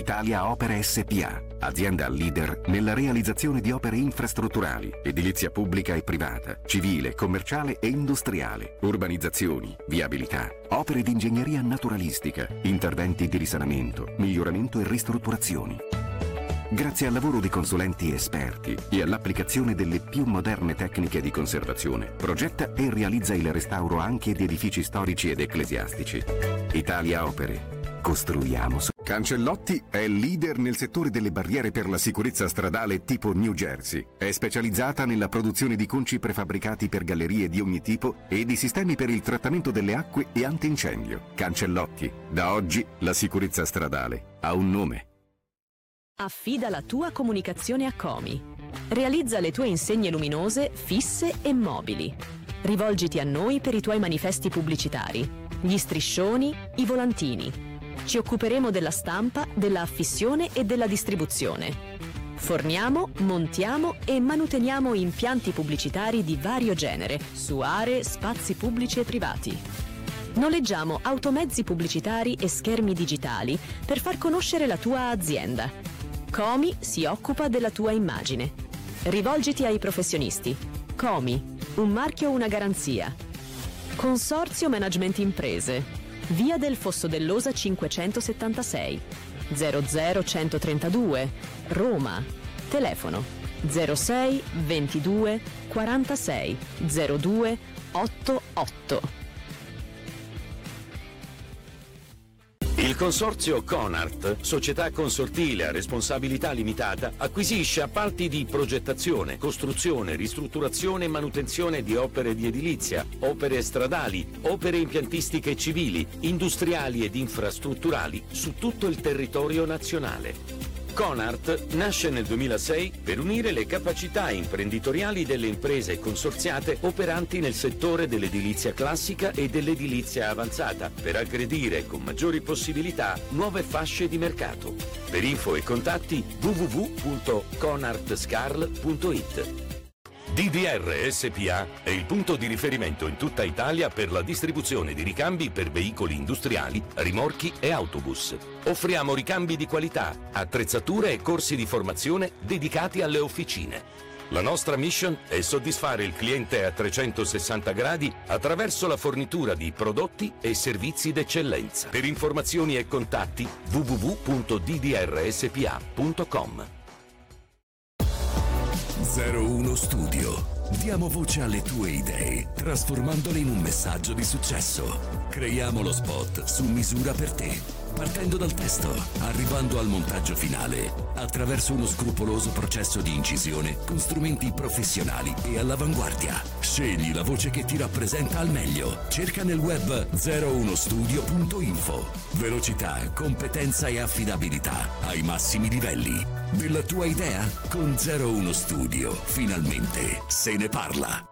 Italia Opere SpA, azienda leader nella realizzazione di opere infrastrutturali, edilizia pubblica e privata, civile, commerciale e industriale, urbanizzazioni, viabilità, opere di ingegneria naturalistica, interventi di risanamento, miglioramento e ristrutturazioni. Grazie al lavoro di consulenti esperti e all'applicazione delle più moderne tecniche di conservazione, progetta e realizza il restauro anche di edifici storici ed ecclesiastici. Italia Opere. Costruiamo. Cancellotti è leader nel settore delle barriere per la sicurezza stradale tipo New Jersey. È specializzata nella produzione di conci prefabbricati per gallerie di ogni tipo e di sistemi per il trattamento delle acque e antincendio. Cancellotti. Da oggi la sicurezza stradale ha un nome. Affida la tua comunicazione a Comi. Realizza le tue insegne luminose, fisse e mobili. Rivolgiti a noi per i tuoi manifesti pubblicitari, gli striscioni, i volantini. Ci occuperemo della stampa, della affissione e della distribuzione. Forniamo, montiamo e manuteniamo impianti pubblicitari di vario genere su aree, spazi pubblici e privati. Noleggiamo automezzi pubblicitari e schermi digitali per far conoscere la tua azienda. Comi si occupa della tua immagine. Rivolgiti ai professionisti. Comi, un marchio, una garanzia. Consorzio Management Imprese. Via del Fosso dell'Osa 576 00132 Roma. Telefono 06 22 46 02 88. Il consorzio Conart, società consortile a responsabilità limitata, acquisisce appalti di progettazione, costruzione, ristrutturazione e manutenzione di opere di edilizia, opere stradali, opere impiantistiche civili, industriali ed infrastrutturali su tutto il territorio nazionale. Conart nasce nel 2006 per unire le capacità imprenditoriali delle imprese consorziate operanti nel settore dell'edilizia classica e dell'edilizia avanzata, per aggredire con maggiori possibilità nuove fasce di mercato. Per info e contatti www.conartscarl.it. DDR SpA è il punto di riferimento in tutta Italia per la distribuzione di ricambi per veicoli industriali, rimorchi e autobus. Offriamo ricambi di qualità, attrezzature e corsi di formazione dedicati alle officine. La nostra mission è soddisfare il cliente a 360 gradi attraverso la fornitura di prodotti e servizi d'eccellenza. Per informazioni e contatti www.ddrspa.com. 01 Studio. Diamo voce alle tue idee, trasformandole in un messaggio di successo. Creiamo lo spot su misura per te, partendo dal testo, arrivando al montaggio finale, attraverso uno scrupoloso processo di incisione con strumenti professionali e all'avanguardia. Scegli la voce che ti rappresenta al meglio. Cerca nel web 01studio.info. Velocità, competenza e affidabilità ai massimi livelli. Della tua idea? Con 01 Studio, finalmente se ne parla.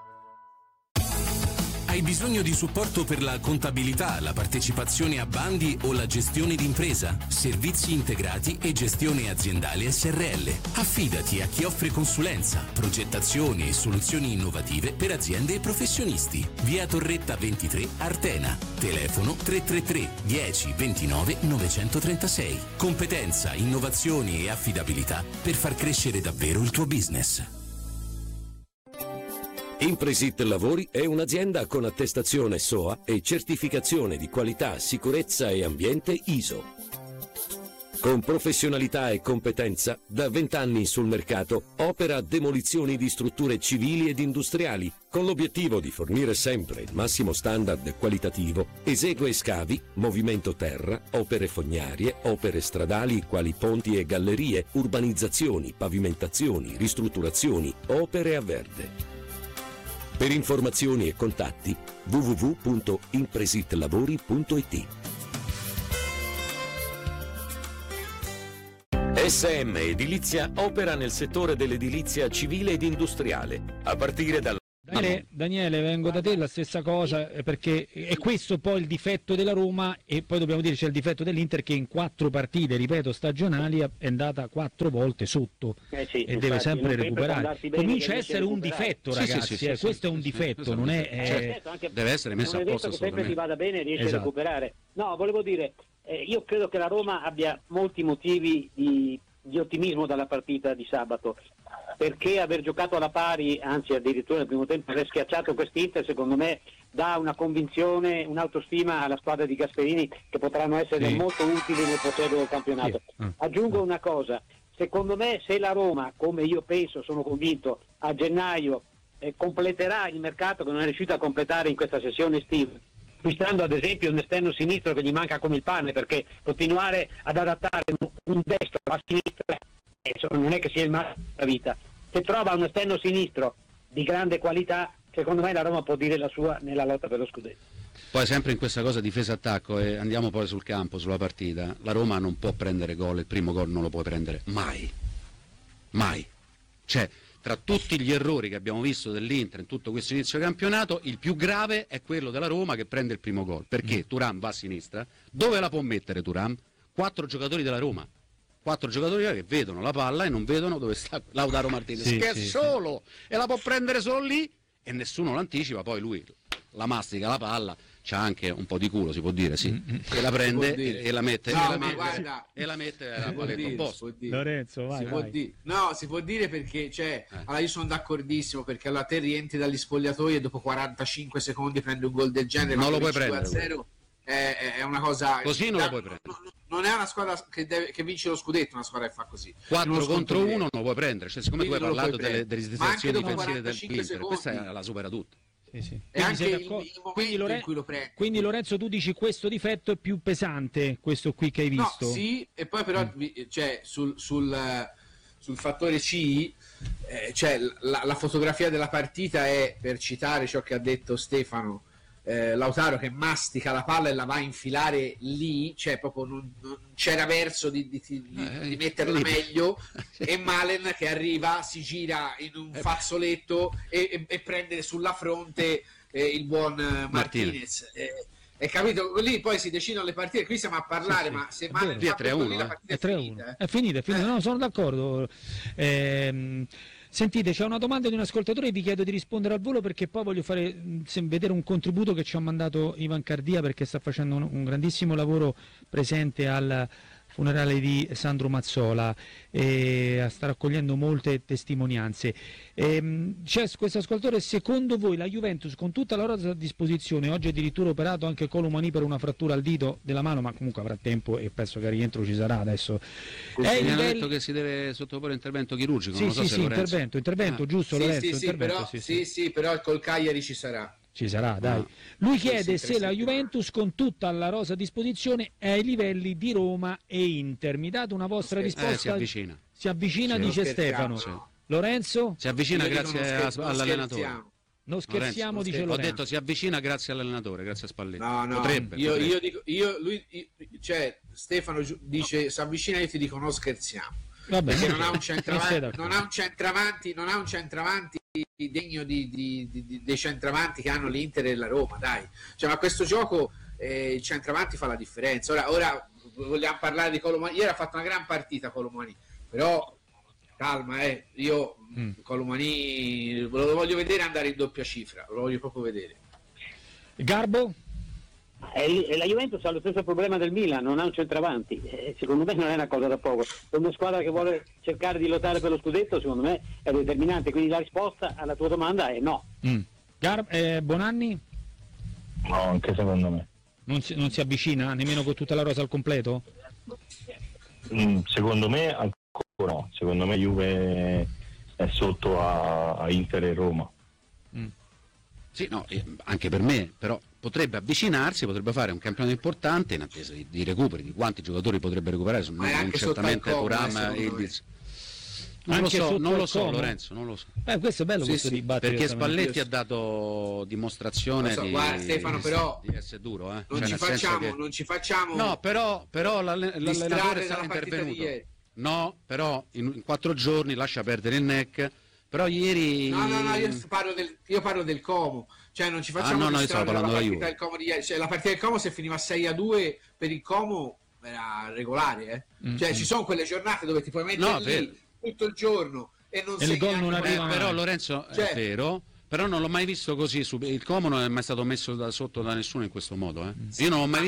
Hai bisogno di supporto per la contabilità, la partecipazione a bandi o la gestione d'impresa, servizi integrati e gestione aziendale SRL. Affidati a chi offre consulenza, progettazioni e soluzioni innovative per aziende e professionisti. Via Torretta 23, Artena. Telefono 333 10 29 936. Competenza, innovazioni e affidabilità per far crescere davvero il tuo business. Impresit Lavori è un'azienda con attestazione SOA e certificazione di qualità, sicurezza e ambiente ISO. Con professionalità e competenza, da 20 anni sul mercato, opera demolizioni di strutture civili ed industriali, con l'obiettivo di fornire sempre il massimo standard qualitativo. Esegue scavi, movimento terra, opere fognarie, opere stradali quali ponti e gallerie, urbanizzazioni, pavimentazioni, ristrutturazioni, opere a verde. Per informazioni e contatti www.impresitlavori.it. SM Edilizia opera nel settore dell'edilizia civile ed industriale, a partire dal... Daniele, vengo da te, la stessa cosa, perché è questo poi il difetto della Roma, e poi dobbiamo dire c'è il difetto dell'Inter che in 4 partite, ripeto, stagionali è andata 4 volte sotto sì, e deve sempre recuperare. Comincia a essere un difetto, ragazzi, questo è un difetto, non è... Certo, deve essere messo a posto. Non è detto che sempre si vada bene e riesce a recuperare. No, volevo dire, io credo che la Roma abbia molti motivi di ottimismo dalla partita di sabato, perché aver giocato alla pari, anzi addirittura nel primo tempo aver schiacciato quest'Inter, secondo me dà una convinzione, un'autostima alla squadra di Gasperini che potranno essere molto utili nel proseguo del campionato. Aggiungo una cosa, secondo me se la Roma, come io penso, sono convinto, a gennaio completerà il mercato che non è riuscito a completare in questa sessione estiva, acquistando ad esempio un esterno sinistro che gli manca come il pane, perché continuare ad adattare un destro a sinistra non è che sia il massimo della vita. Se trova un esterno sinistro di grande qualità, secondo me la Roma può dire la sua nella lotta per lo scudetto. Poi sempre in questa cosa difesa-attacco, e andiamo poi sul campo, sulla partita, la Roma non può prendere gol, il primo gol non lo può prendere mai, cioè tra tutti gli errori che abbiamo visto dell'Inter in tutto questo inizio campionato, il più grave è quello della Roma che prende il primo gol, perché Thuram va a sinistra, dove la può mettere Thuram? 4 giocatori della Roma, 4 giocatori che vedono la palla e non vedono dove sta Lautaro Martinez, che è solo e la può prendere solo lì e nessuno l'anticipa, poi lui la mastica la palla, c'ha anche un po' di culo, si può dire, e la prende e la mette e la mette alla paletta opposta. Lorenzo, vai. No, si può dire perché allora io sono d'accordissimo, perché allora te rientri dagli spogliatoi e dopo 45 secondi prendi un gol del genere, non lo puoi prendere 2-0, è una cosa così, non lo puoi prendere. Non è una squadra che vince lo scudetto, una squadra che fa così 4 contro 1 non lo puoi prendere, cioè siccome tu hai parlato delle situazioni difensive dell'Inter, questa la supera tutta. E anche il momento in cui lo prendi. Quindi Lorenzo, tu dici questo difetto è più pesante, questo qui che hai visto? No, sì, e poi però sul fattore C, la fotografia della partita è, per citare ciò che ha detto Stefano, Lautaro che mastica la palla e la va a infilare lì, cioè proprio non c'era verso di metterla meglio, e Malen che arriva, si gira in un fazzoletto e prende sulla fronte il buon Martinez. È capito? Lì poi si decidono le partite, qui stiamo a parlare, ma se Malen fa 3-1, la partita è finita. No, sono d'accordo. Sentite, c'è una domanda di un ascoltatore e vi chiedo di rispondere al volo, perché poi voglio vedere un contributo che ci ha mandato Ivan Cardia, perché sta facendo un grandissimo lavoro presente al funerale di Sandro Mazzola e sta raccogliendo molte testimonianze. C'è questo ascoltatore: secondo voi la Juventus, con tutta la rosa a disposizione, oggi addirittura operato anche Colomani per una frattura al dito della mano, ma comunque avrà tempo e penso che al rientro ci sarà adesso, mi hanno detto che si deve sottoporre intervento chirurgico, non so se intervento giusto, Lorenzo? Sì, però col Cagliari ci sarà, dai. Lui chiede se la Juventus, con tutta la rosa a disposizione, è ai livelli di Roma e Inter. Mi date una vostra risposta? Si avvicina, dice Stefano. Lorenzo? Si avvicina grazie all'allenatore. Non scherziamo, dice Lorenzo. Ho detto si avvicina grazie all'allenatore, grazie a Spalletti. No, potrebbe. Io dico, Stefano dice si avvicina, io ti dico non scherziamo. Vabbè, perché non ha un centravanti degno dei centravanti che hanno l'Inter e la Roma, dai. Ma questo gioco il centravanti fa la differenza. Ora vogliamo parlare di Colomani. Ieri ha fatto una gran partita Colomani, però calma, io Colomani lo voglio vedere andare in doppia cifra, lo voglio proprio vedere. Garbo? La Juventus ha lo stesso problema del Milan, non ha un centravanti, secondo me non è una cosa da poco. Per una squadra che vuole cercare di lottare per lo scudetto, secondo me è determinante, quindi la risposta alla tua domanda è no. Bonanni? No, anche secondo me. Non si avvicina nemmeno con tutta la rosa al completo? Secondo me ancora no, secondo me Juve è sotto a Inter e Roma. Sì, no, anche per me, però potrebbe avvicinarsi, potrebbe fare un campionato importante in attesa di recuperi, di quanti giocatori potrebbe recuperare, non certamente Thuram e Ildiz. Non lo so Lorenzo, non lo so. Questo è bello, questo dibattito, perché Spalletti ha dato dimostrazione guarda, Stefano, però di essere duro, non ci facciamo no, però l'allenatore sta intervenuto. No, però in 4 giorni lascia perdere il NEC. Però ieri io parlo del Como, non ci facciamo la partita del Como di ieri. La partita del Como, se finiva 6-2 per il Como, era regolare, ci sono quelle giornate dove ti puoi mettere lì tutto il giorno e non il gol non arriva. Però Lorenzo è vero, però non l'ho mai visto così, il Como non è mai stato messo da sotto da nessuno in questo modo, io non ho mai